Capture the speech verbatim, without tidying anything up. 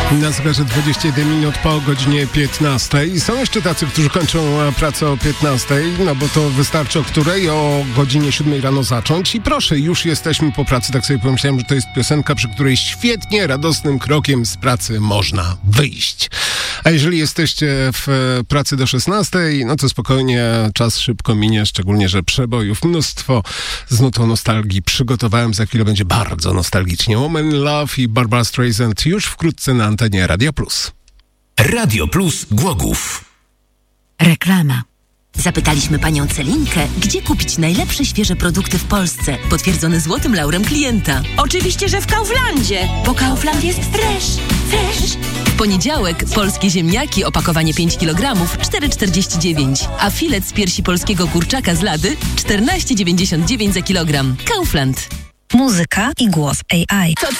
Na zegarze dwadzieścia jeden minut po godzinie piętnastej. Są jeszcze tacy, którzy kończą pracę o piętnastej, no bo to wystarczy o której? O godzinie siódmej rano zacząć. I proszę, już jesteśmy po pracy. Tak sobie pomyślałem, że to jest piosenka, przy której świetnie, radosnym krokiem z pracy można wyjść. A jeżeli jesteście w pracy do szesnastej, no to spokojnie, czas szybko minie, szczególnie, że przebojów mnóstwo z nutą nostalgii przygotowałem. Za chwilę będzie bardzo nostalgicznie. Woman in Love i Barbara Streisand już wkrótce na antenie Radio Plus. Radio Plus Głogów. Reklama. Zapytaliśmy panią Celinkę, gdzie kupić najlepsze świeże produkty w Polsce, potwierdzone złotym laurem klienta. Oczywiście, że w Kauflandzie, bo Kaufland jest fresh, fresh. W poniedziałek polskie ziemniaki, opakowanie pięć kilogramów, cztery czterdzieści dziewięć, a filet z piersi polskiego kurczaka z lady czternaście dziewięćdziesiąt dziewięć za kilogram. Kaufland. Muzyka i głos A I.